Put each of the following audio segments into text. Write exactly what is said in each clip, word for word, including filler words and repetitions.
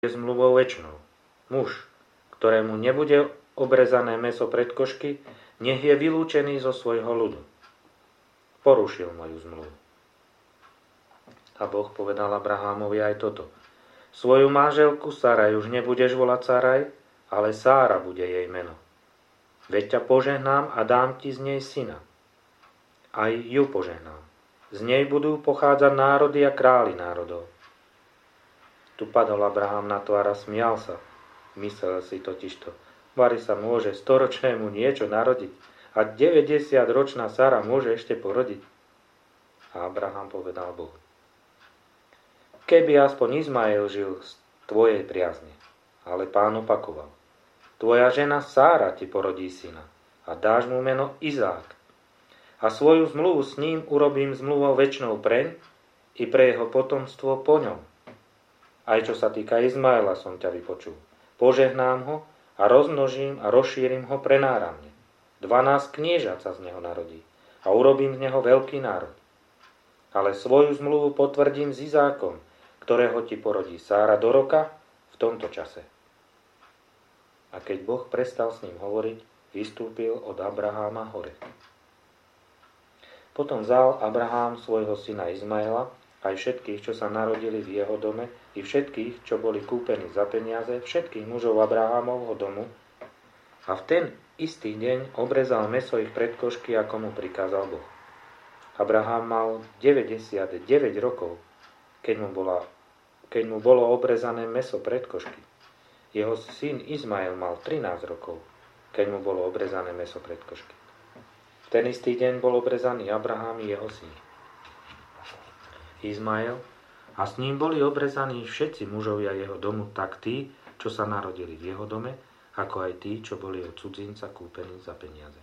zmluvou večnou. Muž, ktorému nebude obrezané mäso predkošky, nech je vylúčený zo svojho ľudu. Porušil moju zmluvu. A Boh povedal Abrahámovi aj toto. Svoju manželku Saraj už nebudeš volať Saraj, ale Sára bude jej meno. Veď ťa požehnám a dám ti z nej syna. Aj ju požehnám. Z nej budú pochádzať národy a králi národov. Tu padol Abraham na tvár a smial sa. Myslel si totižto, vari sa môže storočnému niečo narodiť a deväťdesiatročná Sara môže ešte porodiť. A Abraham povedal Bohu. Keby aspoň Izmael žil z tvojej priazne, ale Pán opakoval. Tvoja žena Sára ti porodí syna a dáš mu meno Izák. A svoju zmluvu s ním urobím zmluvou večnou preň i pre jeho potomstvo po ňom. Aj čo sa týka Izmaela som ťa vypočul. Požehnám ho a rozmnožím a rozšírim ho prenáramne. Dvanásť kniežat sa z neho narodí a urobím z neho veľký národ. Ale svoju zmluvu potvrdím s Izákom, ktorého ti porodí Sára do roka v tomto čase. A keď Boh prestal s ním hovoriť, vystúpil od Abraháma hore. Potom vzal Abrahám svojho syna Izmaela, aj všetkých, čo sa narodili v jeho dome, i všetkých, čo boli kúpení za peniaze, všetkých mužov Abrahámovho domu, a v ten istý deň obrezal mäso ich predkošky, ako mu prikázal Boh. Abrahám mal deväťdesiatdeväť rokov, keď mu, bola, keď mu bolo obrezané mäso predkošky. Jeho syn Izmael mal trinásť rokov, keď mu bolo obrezané mäso predkošky. V ten istý deň bol obrezaný Abrahám i jeho syn Izmael, a s ním boli obrezaní všetci mužovia jeho domu, tak tí, čo sa narodili v jeho dome, ako aj tí, čo boli od cudzinca kúpení za peniaze.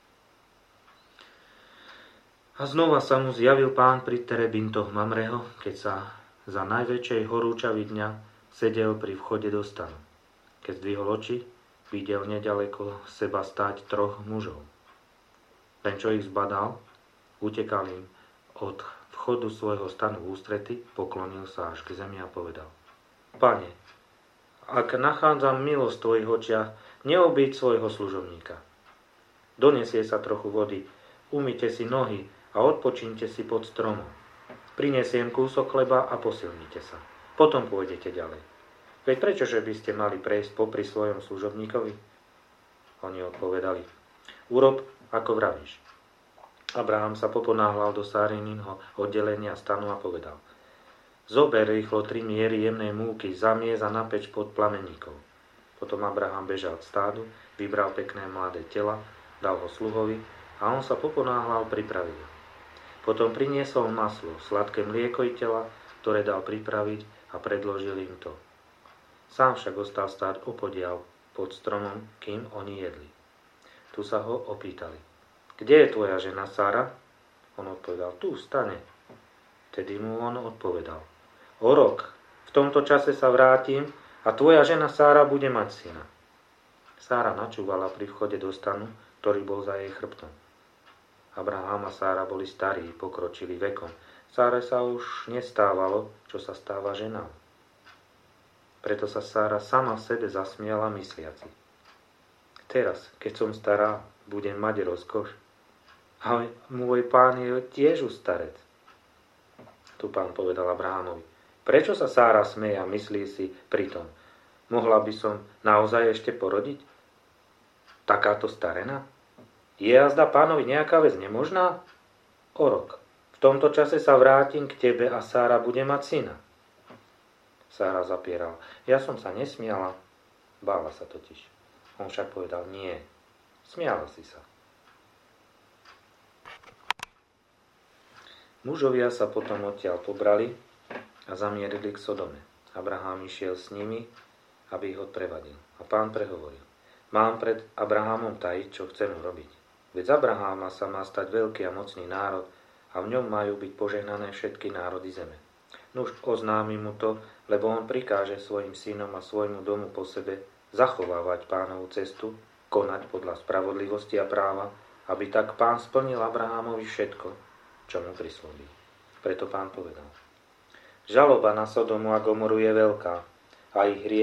A znova sa mu zjavil Pán pri Terebintoch Mamreho, keď sa za najväčšej horúčavy dňa sedel pri vchode do stanu. Keď zdvihol oči, videl nedaleko seba stáť troch mužov. Ten, čo ich zbadal, utekal im od vchodu svojho stanu v ústrety, poklonil sa až k zemi a povedal: Pane, ak nachádzam milosť v tvojich očiach, neobíď svojho služobníka. Donesie sa trochu vody, umyte si nohy a odpočínte si pod stromom. Prinesiem kúsok chleba a posilnite sa. Potom pôjdete ďalej. Veď prečože by ste mali prejsť popri svojom služobníkovi? Oni odpovedali: Urob, ako vravíš. Abraham sa poponáhľal do Sárininho oddelenia stanu a povedal: Zober rýchlo tri miery jemnej múky, zamiez a napeč pod plameníkov. Potom Abraham bežal k stádu, vybral pekné mladé tela, dal ho sluhovi a on sa poponáhľal pripravil. Potom priniesol maslo, sladké mlieko i tela, ktoré dal pripraviť a predložil im to. Sám však ostal stáť opodiaľ pod stromom, kým oni jedli. Tu sa ho opýtali: Kde je tvoja žena Sára? On odpovedal: Tu, v stane. Tedy mu on odpovedal: O rok, v tomto čase sa vrátim a tvoja žena Sára bude mať syna. Sára načúvala pri vchode do stanu, ktorý bol za jej chrbtom. Abraham a Sára boli starí, pokročili vekom. Sáre sa už nestávalo, čo sa stáva ženám. Preto sa Sára sama sebe zasmiala mysliaci: Teraz, keď som stará, budem mať rozkoš. A môj pán je tiež už starec. Tu Pán povedal Abrahamovi: Prečo sa Sára smeje a myslí si pritom: Mohla by som naozaj ešte porodiť? Takáto starena? Je azda Pánovi nejaká vec nemožná? O rok. V tomto čase sa vrátim k tebe a Sára bude mať syna. Sára zapierala: Ja som sa nesmiala. Bála sa totiž. On však povedal: Nie. Smiala si sa. Mužovia sa potom odtiaľ pobrali a zamierili k Sodome. Abraham išiel s nimi, aby ich odprevadil. A Pán prehovoril: Mám pred Abrahamom tajiť, čo chcem urobiť. Veď z Abraháma sa má stať veľký a mocný národ a v ňom majú byť požehnané všetky národy zeme. Nuž oznámi mu to, lebo on prikáže svojim synom a svojmu domu po sebe zachovávať Pánovu cestu, konať podľa spravodlivosti a práva, aby tak Pán splnil Abrahámovi všetko, čo mu prislúbil. Preto Pán povedal: Žaloba na Sodomu a Gomoru je veľká a ich hriech